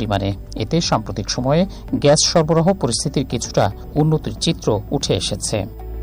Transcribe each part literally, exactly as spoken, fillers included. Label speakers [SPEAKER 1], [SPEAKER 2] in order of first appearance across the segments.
[SPEAKER 1] পরিমাণে। এতে সাম্প্রতিক সময়ে গ্যাস সরবরাহ পরিস্থিতির কিছুটা উন্নতির চিত্র উঠে এসেছে।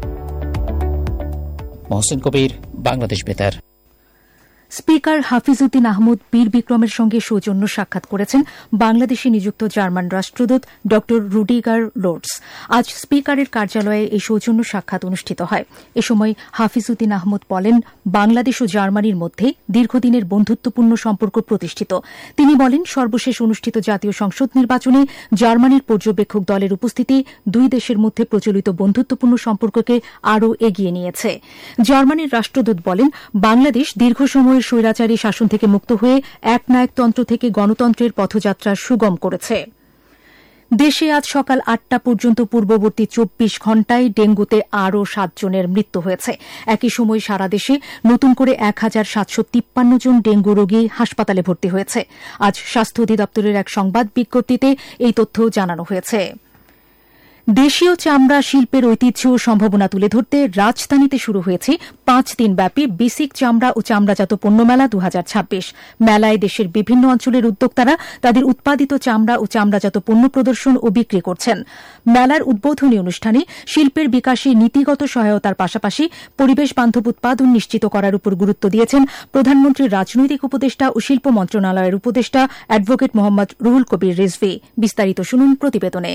[SPEAKER 1] মহসিন কবির, বাংলাদেশ বেতার।
[SPEAKER 2] স্পিকার হাফিজউদ্দিন আহমদ বীর বিক্রমের সঙ্গে সৌজন্য সাক্ষাৎ করেছেন বাংলাদেশে নিযুক্ত জার্মান রাষ্ট্রদূত ড রুডিগার লোর্টস। আজ স্পিকারের কার্যালয়ে এই সৌজন্য সাক্ষাৎ অনুষ্ঠিত হয়। এ সময় হাফিজউদ্দিন আহমদ বলেন, বাংলাদেশ ও জার্মানির মধ্যে দীর্ঘদিনের বন্ধুত্বপূর্ণ সম্পর্ক প্রতিষ্ঠিত। তিনি বলেন, সর্বশেষ অনুষ্ঠিত জাতীয় সংসদ নির্বাচনে জার্মানির পর্যবেক্ষক দলের উপস্থিতি দুই দেশের মধ্যে প্রচলিত বন্ধুত্বপূর্ণ সম্পর্ককে আরও এগিয়ে নিয়েছে। জার্মানির রাষ্ট্রদূত বলেন, বাংলাদেশ দীর্ঘ সময় স্বৈরাচারী শাসন থেকে মুক্ত হয়ে একনায়কতন্ত্র থেকে গণতন্ত্রের পথযাত্রা সুগম করেছে। দেশে আজ সকাল আটটা পর্যন্ত পূর্ববর্তী চব্বিশ ঘণ্টায় ডেঙ্গুতে আরও সাতজনের মৃত্যু হয়েছে। একই সময় সারা দেশে নতুন করে এক হাজার সাতশো তিপ্পান্ন জন ডেঙ্গু রোগী হাসপাতালে ভর্তি হয়েছে। আজ স্বাস্থ্য অধিদপ্তরের এক সংবাদ বিজ্ঞপ্তিতে এই তথ্য জানানো হয়েছে। দেশীয় চামড়া শিল্পের ঐতিহ্য ও সম্ভাবনা তুলে ধরতে রাজধানীতে শুরু হয়েছে পাঁচ দিনব্যাপী বেসিক চামড়া ও চামড়াজাত পণ্য মেলা দু হাজার ছাব্বিশ। মেলায় দেশের বিভিন্ন অঞ্চলের উদ্যোক্তারা তাদের উৎপাদিত চামড়া ও চামড়াজাত পণ্য প্রদর্শন ও বিক্রি করছেন। মেলার উদ্বোধনী অনুষ্ঠানে শিল্পের বিকাশে নীতিগত সহায়তার পাশাপাশি পরিবেশ বান্ধব উৎপাদন নিশ্চিত করার উপর গুরুত্ব দিয়েছেন প্রধানমন্ত্রীর রাজনৈতিক উপদেষ্টা ও শিল্প মন্ত্রণালয়ের উপদেষ্টা অ্যাডভোকেট মোহাম্মদ রুহুল কবির রিজভী। বিস্তারিত শুনুন প্রতিবেদনে।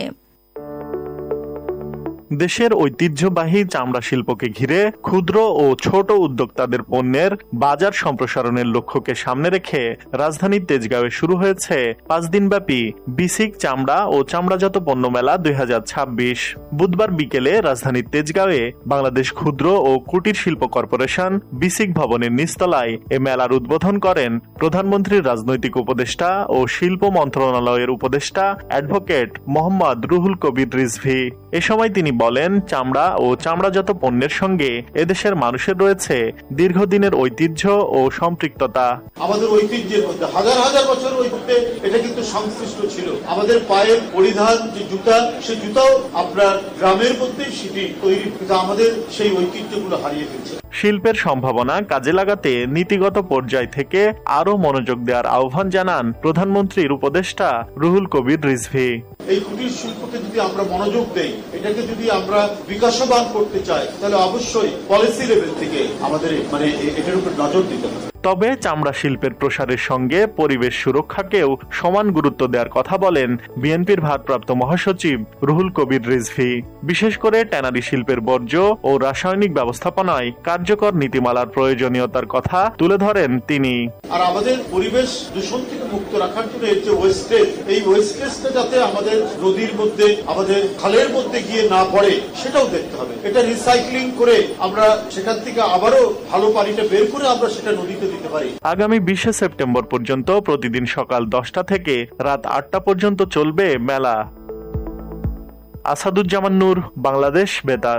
[SPEAKER 3] দেশের ঐতিহ্যবাহী চামড়া শিল্পকে ঘিরে ক্ষুদ্র ও ছোট উদ্যোক্তাদের পণ্যের বাজার সম্প্রসারণের লক্ষ্যকে সামনে রেখে রাজধানীর তেজগাঁওয়ে শুরু হয়েছে পাঁচ দিনব্যাপী বিসিক চামড়া ও চামড়াজাত পণ্য মেলা দুই হাজার ছাব্বিশ। বুধবার বিকেলে রাজধানীর তেজগাঁওয়ে বাংলাদেশ ক্ষুদ্র ও কুটির শিল্প কর্পোরেশন বিসিক ভবনের নিচতলায় এ মেলার উদ্বোধন করেন প্রধানমন্ত্রীর রাজনৈতিক উপদেষ্টা ও শিল্প মন্ত্রণালয়ের উপদেষ্টা অ্যাডভোকেট মোহাম্মদ রুহুল কবির রিজভী। এ সময় তিনি বলেন, চামড়া ও চামড়াজাত পণ্যের সঙ্গে এদেশের মানুষের রয়েছে দীর্ঘদিনের ঐতিহ্য ও সম্পৃক্ততা।
[SPEAKER 4] আমাদের ঐতিহ্যের মধ্যে হাজার হাজার বছর ঐতিহ্যে এটা কিন্তু সংশ্লিষ্ট ছিল। আমাদের পায়ের পরিধান যে জুতা, সেই জুতাও আপনার গ্রামের মধ্যেই সেটি তৈরি, কিন্তু আমাদের সেই ঐতিহ্যগুলো হারিয়ে ফেলছে।
[SPEAKER 3] শিল্পের সম্ভাবনা কাজে লাগাতে নীতিগত পর্যায় থেকে আরো মনোযোগ দেওয়ার আহ্বান জানান প্রধানমন্ত্রীর উপদেষ্টা রুহুল কবির রিজভী।
[SPEAKER 4] এই কুটির শিল্পকে যদি আমরা মনোযোগ দেই, এটাকে যদি আমরা বিকাশবান করতে চাই, তাহলে অবশ্যই পলিসি লেভেল থেকে আমাদের মানে এটার উপর নজর দিতে হবে।
[SPEAKER 3] তবে চামড়া শিল্পের প্রসারের সঙ্গে পরিবেশ সুরক্ষাকেও সমান গুরুত্ব দেওয়ার কথা বলেন বিএনপির ভারপ্রাপ্ত মহাসচিব রুহুল কবির রিজভী। বিশেষ করে ট্যানারি শিল্পের বর্জ্য ও রাসায়নিক ব্যবস্থাপনায় কার্যকর নীতিমালার প্রয়োজনীয়তার কথা তুলে ধরেন তিনি।
[SPEAKER 4] আর আমাদের পরিবেশ দূষণ থেকে মুক্ত রাখার জন্য এর যে ওয়েস্টেজ, এই ওয়েস্টেজটা যাতে আমাদের নদীর মধ্যে, আমাদের খালের মধ্যে গিয়ে না পড়ে, সেটাও দেখতে হবে। এটা রিসাইক্লিং করে আমরা সেখান থেকে আবারও ভালো পানিটা বের করে আমরা সেটা নদীতে দিতে পারি।
[SPEAKER 3] আগামী বিশে সেপ্টেম্বর পর্যন্ত প্রতিদিন সকাল দশটা থেকে রাত আটটা পর্যন্ত চলবে মেলা। আসাদুজ্জামান নূর, বাংলাদেশ বেতার।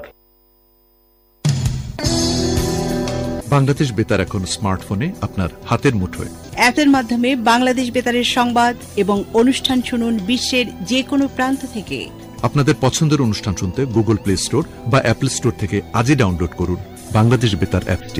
[SPEAKER 5] বাংলাদেশ বেতার এখন স্মার্টফোনে আপনার হাতের মুঠোয়।
[SPEAKER 6] অ্যাপের মাধ্যমে বাংলাদেশ বেতারের সংবাদ এবং অনুষ্ঠান শুনুন বিশ্বের যে কোনো প্রান্ত থেকে।
[SPEAKER 5] আপনাদের পছন্দের অনুষ্ঠান শুনতে গুগল প্লে স্টোর বা অ্যাপল স্টোর থেকে আজই ডাউনলোড করুন বাংলাদেশ বেতার অ্যাপটি।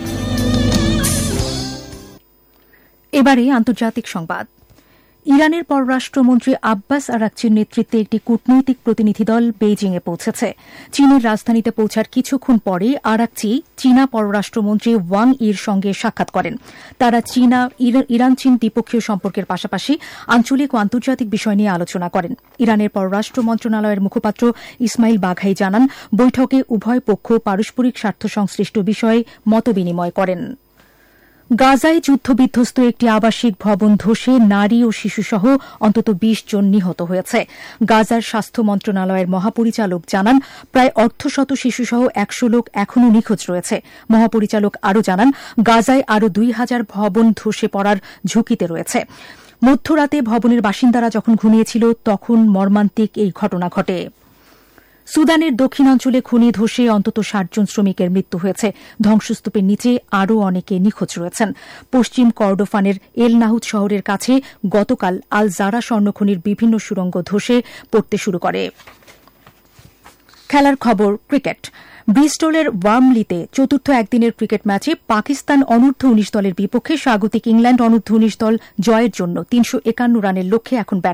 [SPEAKER 2] এবারে আন্তর্জাতিক সংবাদ। ইরানের পররাষ্ট্রমন্ত্রী আব্বাস আরাকচির নেতৃত্বে একটি কূটনৈতিক প্রতিনিধি দল বেইজিংয়ে পৌঁছেছে। চীনের রাজধানীতে পৌঁছার কিছুক্ষণ পরে আরাকচি চীনা পররাষ্ট্রমন্ত্রী ওয়াং ইর সঙ্গে সাক্ষাৎ করেন। তারা চীনা ইরান চীন দ্বিপক্ষীয় সম্পর্কের পাশাপাশি আঞ্চলিক ও আন্তর্জাতিক বিষয় নিয়ে আলোচনা করেন। ইরানের পররাষ্ট্র মন্ত্রণালয়ের মুখপাত্র ইসমাইল বাঘাই জানান, বৈঠকে উভয় পক্ষ পারস্পরিক স্বার্থ সংশ্লিষ্ট বিষয়ে মতবিনিময় করেন। গাজায় যুদ্ধবিধ্বস্ত একটি আবাসিক ভবন ধসে নারী ও শিশুসহ অন্তত বিশ জন নিহত হয়েছে। গাজার স্বাস্থ্য মন্ত্রণালয়ের মহাপরিচালক জানান, প্রায় অর্ধশত শিশুসহ একশো লোক এখনও নিখোঁজ রয়েছে। মহাপরিচালক আরও জানান, গাজায় আরও দুই হাজার ভবন ধসে পড়ার ঝুঁকিতে রয়েছে। মধ্যরাতে ভবনের বাসিন্দারা যখন ঘুমিয়েছিল তখন মর্মান্তিক এই ঘটনা ঘটে। সুদানের দক্ষিণাঞ্চলে খনি ধসে অন্তত ষাট জন শ্রমিকের মৃত্যু হয়েছে। ধ্বংসস্তূপের নিচে আরও অনেকে নিখোঁজ রয়েছেন। পশ্চিম কর্ডোফানের এল নাহুদ শহরের কাছে গতকাল আল জারা স্বর্ণখনির বিভিন্ন সুড়ঙ্গ ধসে পড়তে শুরু করে। খেলার খবর, ক্রিকেট। ব্রিস্টলের ওয়ার্মলিতে চতুর্থ একদিনের ক্রিকেট ম্যাচে পাকিস্তান অনূর্ধ্ব উনিশ দলের বিপক্ষে স্বাগতিক ইংল্যান্ড অনূর্ধ্ব উনিশ দল জয়ের জন্য তিনশো একান্ন রানের লক্ষ্যে এখন ব্যাট